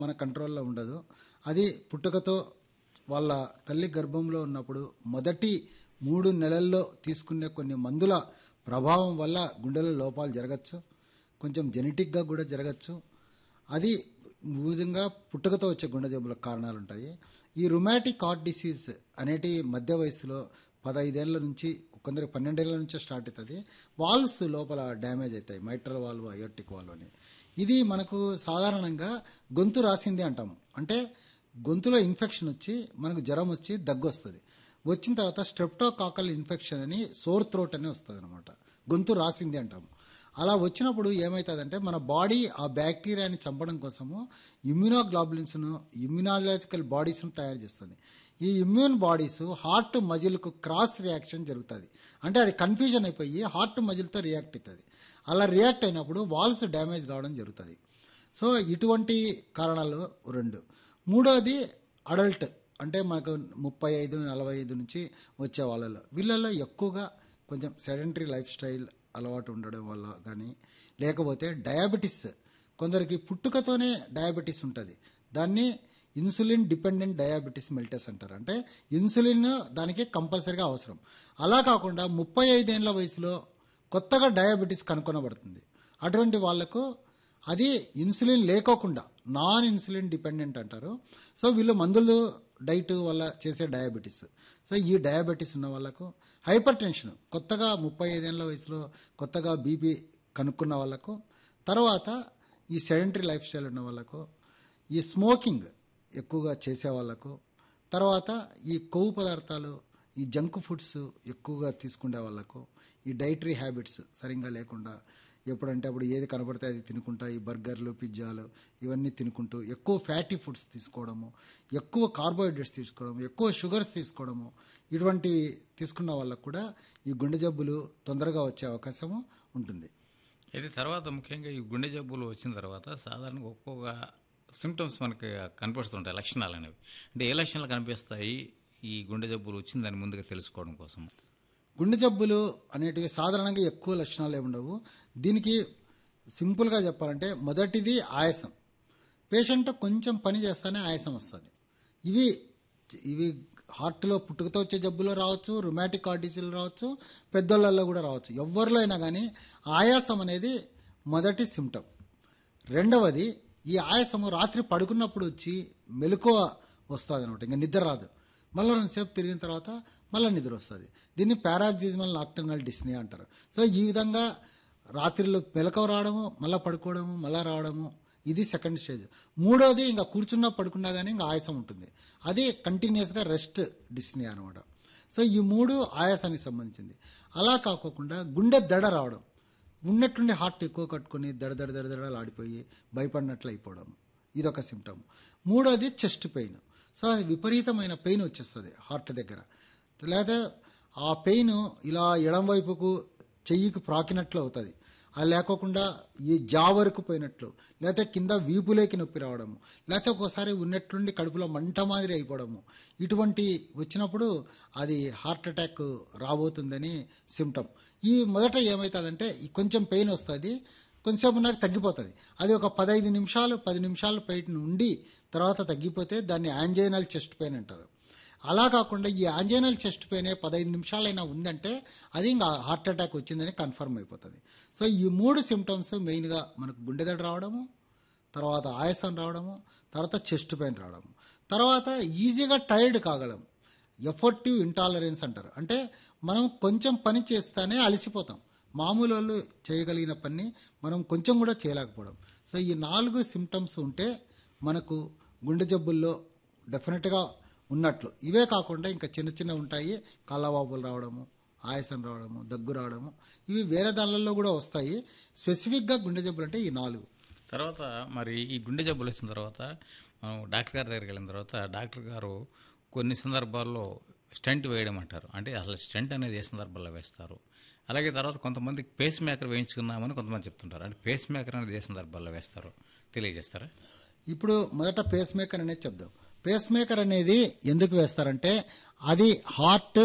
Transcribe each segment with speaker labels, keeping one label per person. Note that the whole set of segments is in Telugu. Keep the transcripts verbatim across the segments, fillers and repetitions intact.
Speaker 1: మన కంట్రోల్లో ఉండదు. అది పుట్టుకతో వాళ్ళ తల్లి గర్భంలో ఉన్నప్పుడు మొదటి మూడు నెలల్లో తీసుకునే కొన్ని మందుల ప్రభావం వల్ల గుండెలో లోపాలు జరగచ్చు, కొంచెం జెనెటిక్గా కూడా జరగచ్చు. అది విధంగా పుట్టుకతో వచ్చే గుండె జబ్బులకు కారణాలు ఉంటాయి. ఈ రుమాటిక్ హార్ట్ డిసీజ్ అనేటి మధ్య వయసులో పదహైదేళ్ల నుంచి కొందరు పన్నెండేళ్ల నుంచే స్టార్ట్ అవుతుంది. వాల్వ్స్ లోపల డ్యామేజ్ అవుతాయి, మైట్రల్ వాల్వ్, అయోర్టిక్ వాల్వ్ అని. ఇది మనకు సాధారణంగా గొంతు రాసింది అంటాము. అంటే గొంతులో ఇన్ఫెక్షన్ వచ్చి మనకు జ్వరం వచ్చి దగ్గు వస్తుంది. వచ్చిన తర్వాత స్ట్రెప్టోకాకల్ ఇన్ఫెక్షన్ అని సోర్ థ్రోట్ అని వస్తుంది అనమాట. గొంతు రాసింది అంటాము. అలా వచ్చినప్పుడు ఏమవుతుందంటే మన బాడీ ఆ బ్యాక్టీరియాని చంపడం కోసము ఇమ్యూనోగ్లోబులిన్స్ను, ఇమ్యూనాలజికల్ బాడీస్ను తయారు చేస్తుంది. ఈ immune bodies heart మజిల్కు cross reaction జరుగుతుంది. అంటే అది కన్ఫ్యూజన్ అయిపోయి హార్ట్ మజిల్తో రియాక్ట్ అవుతుంది. అలా రియాక్ట్ అయినప్పుడు వాల్స్ డ్యామేజ్ కావడం జరుగుతుంది. సో ఇటువంటి కారణాలు రెండు. మూడోది అడల్ట్, అంటే మనకు ముప్పై ఐదు నలభై ఐదు నుంచి వచ్చే వాళ్ళలో, వీళ్ళల్లో ఎక్కువగా కొంచెం సెడెంటరీ లైఫ్ స్టైల్ అలవాటు ఉండడం వల్ల కానీ, లేకపోతే డయాబెటీస్, కొందరికి పుట్టుకతోనే డయాబెటీస్ ఉంటుంది. దాన్ని ఇన్సులిన్ డిపెండెంట్ డయాబెటీస్ మెల్టస్ అంటారు. అంటే ఇన్సులిన్ దానికి కంపల్సరీగా అవసరం. అలా కాకుండా ముప్పై ఐదేళ్ల వయసులో కొత్తగా డయాబెటీస్ కనుక్కొనబడుతుంది. అటువంటి వాళ్లకు అది ఇన్సులిన్ లేకోకుండా నాన్ ఇన్సులిన్ డిపెండెంట్ అంటారు. సో వీళ్ళు మందులు డైట్ వల్ల చేసే డయాబెటీస్. సో ఈ డయాబెటీస్ ఉన్న వాళ్ళకు, హైపర్ టెన్షన్ కొత్తగా ముప్పై ఐదేళ్ల వయసులో కొత్తగా బీపీ కనుక్కున్న వాళ్ళకు, తర్వాత ఈ సెడెంటరీ లైఫ్ స్టైల్ ఉన్న వాళ్ళకు, ఈ స్మోకింగ్ ఎక్కువగా చేసే వాళ్ళకు, తర్వాత ఈ కొవ్వు పదార్థాలు, ఈ జంక్ ఫుడ్స్ ఎక్కువగా తీసుకునే వాళ్ళకు, ఈ డైటరీ హ్యాబిట్స్ సరిగ్గా లేకుండా ఎప్పుడంటే అప్పుడు ఏది కనబడితే అది తినుకుంటా, ఈ బర్గర్లు, పిజ్జాలు ఇవన్నీ తినుకుంటూ ఎక్కువ ఫ్యాటీ ఫుడ్స్ తీసుకోవడము, ఎక్కువ కార్బోహైడ్రేట్స్ తీసుకోవడము, ఎక్కువ షుగర్స్ తీసుకోవడము, ఇటువంటివి తీసుకున్న వాళ్ళకు కూడా ఈ గుండె జబ్బులు తొందరగా వచ్చే అవకాశము ఉంటుంది.
Speaker 2: అయితే తర్వాత ముఖ్యంగా ఈ గుండె జబ్బులు వచ్చిన తర్వాత సాధారణంగా ఒక్కొక్క సిమ్టమ్స్ మనకి కనిపిస్తుంటాయి, లక్షణాలు అనేవి. అంటే ఏ లక్షణాలు కనిపిస్తాయి ఈ గుండె జబ్బులు వచ్చిందని ముందుగా తెలుసుకోవడం కోసం?
Speaker 1: గుండె జబ్బులు అనేటివి సాధారణంగా ఎక్కువ లక్షణాలు ఏముండవు. దీనికి సింపుల్గా చెప్పాలంటే మొదటిది ఆయాసం. పేషెంట్ కొంచెం పని చేస్తానే ఆయాసం వస్తుంది. ఇవి ఇవి హార్ట్లో పుట్టుకతో వచ్చే జబ్బులో రావచ్చు, రుమాటిక్ హార్ట్ డిసీజ్లో రావచ్చు, పెద్దోళ్ళల్లో కూడా రావచ్చు. ఎవరిలో అయినా కానీ ఆయాసం అనేది మొదటి సిమ్టమ్. రెండవది, ఈ ఆయాసము రాత్రి పడుకున్నప్పుడు వచ్చి మెలకువ వస్తుంది అనమాట. ఇంకా నిద్ర రాదు. మళ్ళీ రెండుసేపు తిరిగిన తర్వాత మళ్ళీ నిద్ర వస్తుంది. దీన్ని పారాక్సిజమల్ నాక్టర్నల్ డిస్నియా అంటారు. సో ఈ విధంగా రాత్రిలో మెలకువ రావడము, మళ్ళీ పడుకోవడము, మళ్ళీ రావడము, ఇది సెకండ్ స్టేజ్. మూడోది, ఇంకా కూర్చున్నా పడుకున్నా కానీ ఇంకా ఆయాసం ఉంటుంది. అది కంటిన్యూస్గా రెస్ట్ డిస్నియా అనమాట. సో ఈ మూడు ఆయాసానికి సంబంధించింది. అలా కాకోకుండా గుండె దడ రావడం, ఉన్నట్టుండి హార్ట్ ఎక్కువ కట్టుకొని దడ దడ దడ దడలు ఆడిపోయి భయపడినట్లు అయిపోవడం, ఇదొక సిమ్టమ్. మూడోది చెస్ట్ పెయిన్. సో విపరీతమైన పెయిన్ వచ్చేస్తుంది హార్ట్ దగ్గర. లేదా ఆ పెయిన్ ఇలా ఎడం వైపుకు చెయ్యికి ప్రాకినట్లు అవుతుంది. అది లేకోకుండా ఈ జా వరకు పోయినట్లు, లేకపోతే కింద వీపులేకి నొప్పి రావడము, లేకపోతే ఒక్కోసారి ఉన్నట్లుండి కడుపులో మంట మాదిరి అయిపోవడము, ఇటువంటి వచ్చినప్పుడు అది హార్ట్ అటాక్ రాబోతుందని సిమ్టమ్. ఈ మొదట ఏమవుతుందంటే కొంచెం పెయిన్ వస్తుంది, కొంచెంసేపు నాకు తగ్గిపోతుంది. అది ఒక పదహైదు నిమిషాలు పది నిమిషాల పైన ఉండి తర్వాత తగ్గిపోతే దాన్ని యాంజైనల్ చెస్ట్ పెయిన్ అంటారు. అలా కాకుండా ఈ యాంజైనల్ చెస్ట్ పెయిన్ పదహైదు నిమిషాలైనా ఉందంటే అది ఇంకా హార్ట్ అటాక్ వచ్చిందని కన్ఫర్మ్ అయిపోతుంది. సో ఈ మూడు సిమ్టమ్స్ మెయిన్గా మనకు గుండెదడ రావడము, తర్వాత ఆయాసం రావడము, తర్వాత చెస్ట్ పెయిన్ రావడము, తర్వాత ఈజీగా టైర్డ్ కాగలం, ఎఫర్టివ్ ఇంటాలరెన్స్ అంటారు. అంటే మనం కొంచెం పని చేస్తానే అలసిపోతాం. మామూలు వాళ్ళు చేయగలిగిన పని మనం కొంచెం కూడా చేయలేకపోవడం. సో ఈ నాలుగు సిమ్టమ్స్ ఉంటే మనకు గుండె జబ్బుల్లో డెఫినెట్గా ఉన్నట్లు. ఇవే కాకుండా ఇంకా చిన్న చిన్న ఉంటాయి, కాళ్ళవాపులు రావడము, ఆయాసం రావడము, దగ్గు రావడము, ఇవి వేరే దానిలలో కూడా వస్తాయి. స్పెసిఫిక్గా గుండె జబ్బులు అంటే ఈ నాలుగు.
Speaker 2: తర్వాత మరి ఈ గుండె జబ్బులు వచ్చిన తర్వాత మనం డాక్టర్ గారి దగ్గరికి వెళ్ళిన తర్వాత డాక్టర్ గారు కొన్ని సందర్భాల్లో స్టంట్ వేయడం అంటారు. అంటే అసలు స్టంట్ అనేది ఏ సందర్భాల్లో వేస్తారు? అలాగే తర్వాత కొంతమంది పేస్ మేకర్ వేయించుకున్నామని కొంతమంది చెప్తుంటారు. అంటే పేస్ మేకర్ అనేది ఏ సందర్భాల్లో వేస్తారో తెలియజేస్తారా?
Speaker 1: ఇప్పుడు మొదట పేస్ మేకర్ అనేది చెప్దాం. పేస్ మేకర్ అనేది ఎందుకు వేస్తారంటే అది హార్ట్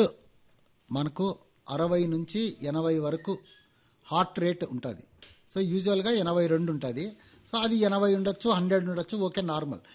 Speaker 1: మనకు అరవై నుంచి ఎనభై వరకు హార్ట్ రేట్ ఉంటుంది. సో యూజువల్గా ఎనభై రెండు ఉంటుంది. సో అది ఎనభై ఉండొచ్చు, హండ్రెడ్ ఉండొచ్చు, ఓకే నార్మల్.